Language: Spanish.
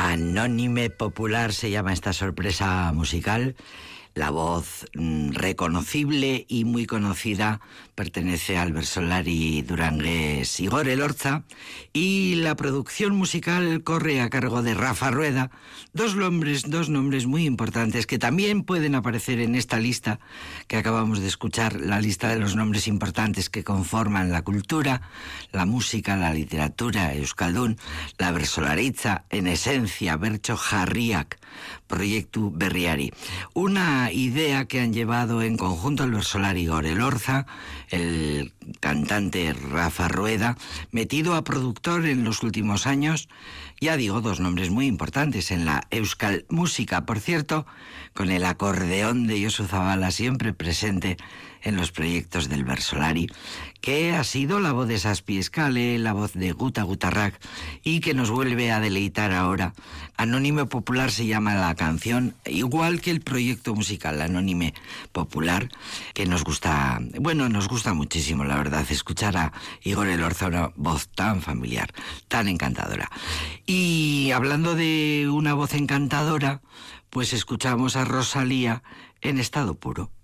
Anónime Popular se llama esta sorpresa musical. La voz reconocible y muy conocida pertenece al versolari durangués Igor Elorza, y la producción musical corre a cargo de Rafa Rueda, dos nombres muy importantes que también pueden aparecer en esta lista que acabamos de escuchar, la lista de los nombres importantes que conforman la cultura, la música, la literatura euskaldun, la versolaritza, en esencia, bertso jarriak, proiektu berriari. Una idea que han llevado en conjunto el versolari Igor Elorza, el cantante Rafa Rueda, metido a productor en los últimos años. Ya digo, dos nombres muy importantes en la euskal música, por cierto, con el acordeón de Josu Zabala siempre presente en los proyectos del versolari, que ha sido la voz de Zazpi Eskale, la voz de Guta Gutarrak, y que nos vuelve a deleitar ahora. Anónime Popular se llama la canción, igual que el proyecto musical Anónime Popular, que nos gusta muchísimo, la verdad, escuchar a Igor Elorza, una voz tan familiar, tan encantadora. Y hablando de una voz encantadora, pues escuchamos a Rosalía en Estado Puro.